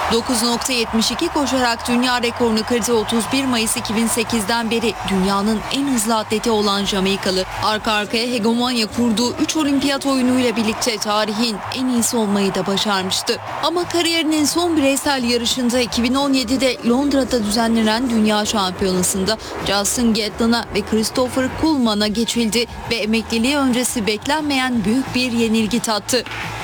9.72 koşarak dünya rekorunu kırdı. 31 Mayıs 2008'den beri dünyanın en hızlı atleti olan Jamaikalı arka arkaya hegemonya kurduğu 3 olimpiyat oyunuyla birlikte tarihin en iyisi olmayı da başarmıştı. Ama kariyerinin son bireysel yarışında 2017'de Londra'da düzenlenen Dünya Şampiyonası'nda Justin Gatlin'a ve Christopher Kuhlmann'a geçildi ve emekliliği öncesi beklenmeyen büyük bir yenilgi tattı.